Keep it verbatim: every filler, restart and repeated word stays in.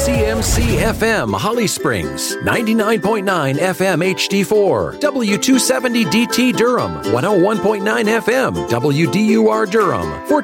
C M C F M Holly Springs, ninety-nine point nine F M H D four, W two seventy D T Durham, one oh one point nine F M W D U R Durham, fourteen